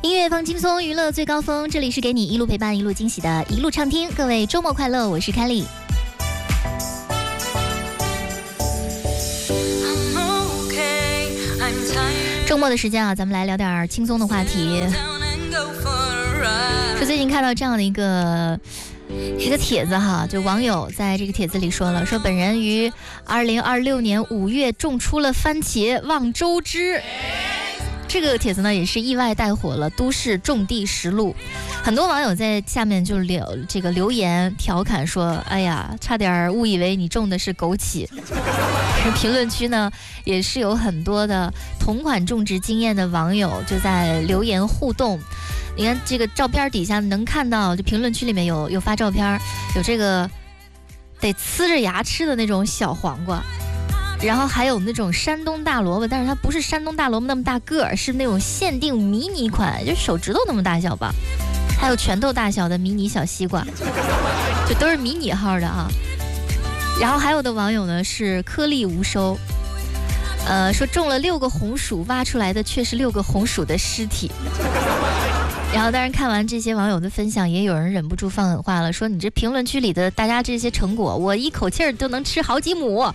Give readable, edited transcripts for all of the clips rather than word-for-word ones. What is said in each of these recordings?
音乐放轻松，娱乐最高峰，这里是给你一路陪伴一路惊喜的一路畅听。各位周末快乐，我是凯莉。周末的时间啊，咱们来聊点轻松的话题。说最近看到这样的一个帖子哈，就网友在这个帖子里说了，说本人于2026年5月种出了番茄，望周知。这个帖子呢也是意外带火了都市种地实录，很多网友在下面就留言调侃说，哎呀，差点误以为你种的是枸杞。评论区呢也是有很多的同款种植经验的网友就在留言互动。你看这个照片底下能看到，就评论区里面有发照片，有这个得呲着牙吃的那种小黄瓜，然后还有那种山东大萝卜，但是它不是山东大萝卜那么大个儿，是那种限定迷你款，就手指头那么大小吧。还有拳头大小的迷你小西瓜，就都是迷你号的啊。然后还有的网友呢是颗粒无收，说种了6个红薯，挖出来的却是6个红薯的尸体。然后当然看完这些网友的分享，也有人忍不住放狠话了，说你这评论区里的大家这些成果，我一口气儿都能吃好几亩。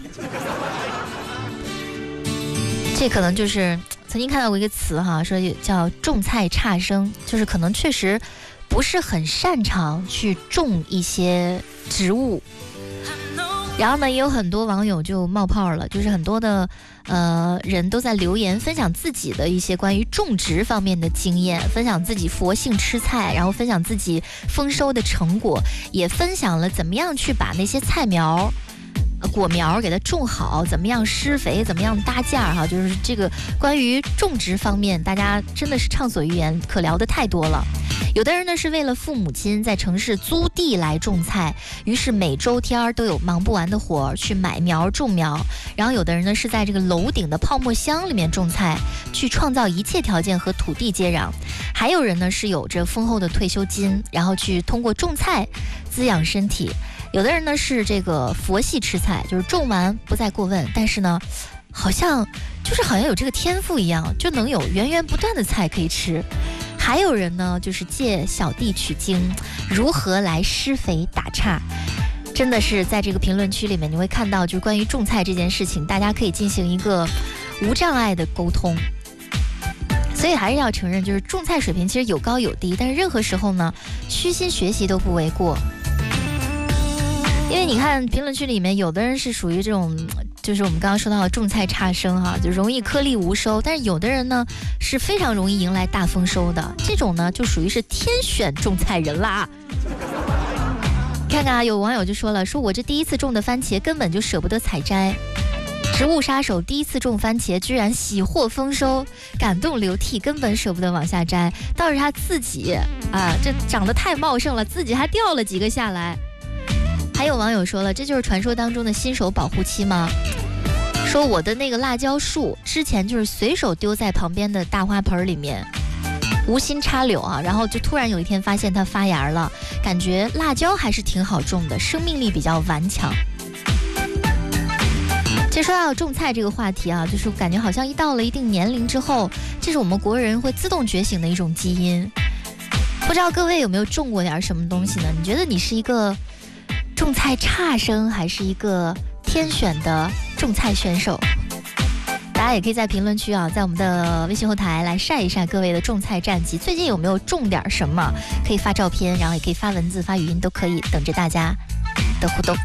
这可能就是曾经看到过一个词哈，说叫种菜差生，就是可能确实不是很擅长去种一些植物。然后呢，也有很多网友就冒泡了，就是很多的人都在留言分享自己的一些关于种植方面的经验，分享自己佛性吃菜，然后分享自己丰收的成果，也分享了怎么样去把那些菜苗果苗给它种好，怎么样施肥，怎么样搭架哈，就是这个关于种植方面，大家真的是畅所欲言，可聊的太多了。有的人呢是为了父母亲在城市租地来种菜，于是每周天都有忙不完的活去买苗种苗。然后有的人呢是在这个楼顶的泡沫箱里面种菜，去创造一切条件和土地接壤。还有人呢是有着丰厚的退休金，然后去通过种菜滋养身体。有的人呢是这个佛系吃菜，就是种完不再过问，但是呢好像有这个天赋一样，就能有源源不断的菜可以吃。还有人呢就是借小弟取经，如何来施肥打岔。真的是在这个评论区里面你会看到，就是关于种菜这件事情，大家可以进行一个无障碍的沟通。所以还是要承认，就是种菜水平其实有高有低，但是任何时候呢虚心学习都不为过。因为你看评论区里面有的人是属于这种，就是我们刚刚说到的种菜差生哈，就容易颗粒无收，但是有的人呢是非常容易迎来大丰收的，这种呢就属于是天选种菜人啦。看看啊，有网友就说了，说我这第一次种的番茄根本就舍不得采摘，植物杀手第一次种番茄居然喜获丰收，感动流涕，根本舍不得往下摘，倒是他自己啊，这长得太茂盛了，自己还掉了几个下来。还有网友说了，这就是传说当中的新手保护期吗？说我的那个辣椒树之前就是随手丢在旁边的大花盆里面，无心插柳啊，然后就突然有一天发现它发芽了，感觉辣椒还是挺好种的，生命力比较顽强。其实说到种菜这个话题啊，就是感觉好像一到了一定年龄之后，这是我们国人会自动觉醒的一种基因。不知道各位有没有种过点什么东西呢？你觉得你是一个种菜差生还是一个天选的种菜选手？大家也可以在评论区啊，在我们的微信后台来晒一晒各位的种菜战绩，最近有没有种点什么？可以发照片，然后也可以发文字发语音，都可以，等着大家的互动。